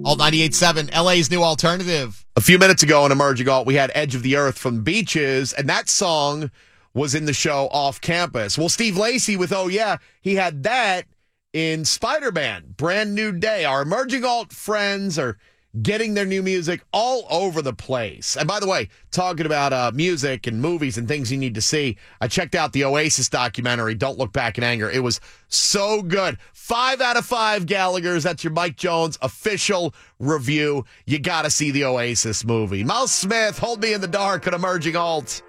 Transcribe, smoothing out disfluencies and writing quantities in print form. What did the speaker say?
Alt 98.7, LA's new alternative. A few minutes ago on Emerging Alt, we had Edge of the Earth from Beaches, and that song was in the show Off Campus. Well, Steve Lacy with Oh Yeah, he had that in Spider-Man, Brand New Day. Our Emerging Alt friends are getting their new music all over the place. And by the way, talking about music and movies and things you need to see, I checked out the Oasis documentary, Don't Look Back in Anger. It was so good. 5 out of 5 Gallaghers. That's your Mike Jones official review. You got to see the Oasis movie. Mouse Smith, Hold Me in the Dark on Emerging Alt.